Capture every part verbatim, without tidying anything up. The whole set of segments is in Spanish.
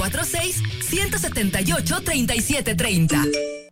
cuatro seis, uno siete ocho, tres siete tres cero.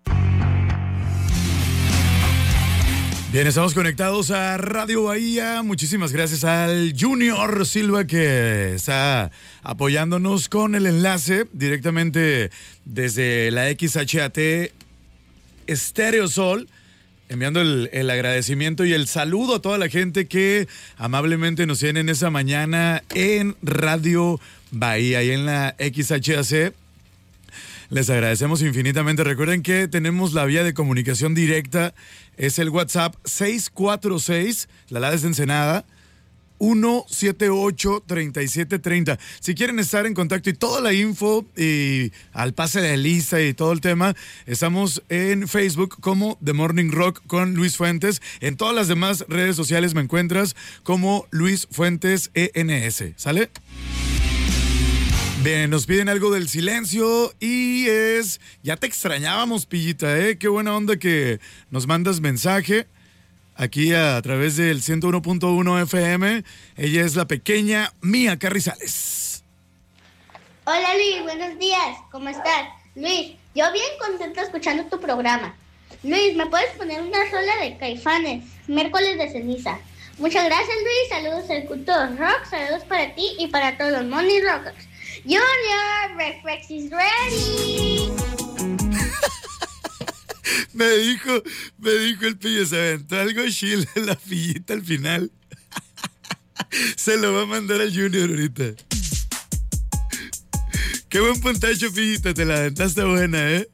Bien, estamos conectados a Radio Bahía. Muchísimas gracias al Junior Silva que está apoyándonos con el enlace directamente desde la X H A T Estéreo Sol, enviando el, el agradecimiento y el saludo a toda la gente que amablemente nos tiene en esa mañana en Radio Bahía y en la X H A C. Les agradecemos infinitamente. Recuerden que tenemos la vía de comunicación directa. Es el WhatsApp seis cuatro seis, la Lada es de Ensenada, uno siete ocho, tres siete tres cero. Si quieren estar en contacto y toda la info y al pase de lista y todo el tema, estamos en Facebook como The Morning Rock con Luis Fuentes. En todas las demás redes sociales me encuentras como Luis Fuentes E N S. ¿Sale? Bien, nos piden algo del silencio y es... Ya te extrañábamos, Pillita, ¿eh? Qué buena onda que nos mandas mensaje aquí a través del ciento uno punto uno F M. Ella es la pequeña Mía Carrizales. Hola, Luis, buenos días. ¿Cómo estás? Luis, yo bien contenta escuchando tu programa. Luis, ¿me puedes poner una rola de Caifanes? Miércoles de ceniza. Muchas gracias, Luis. Saludos al culto rock. Saludos para ti y para todos los Money Rockers. Junior, Rex Rex is ready. me dijo, me dijo el pillo, se aventó algo chill en la pillita al final. Se lo va a mandar al Junior ahorita. Qué buen puntacho, pillita, te la aventaste buena, ¿eh?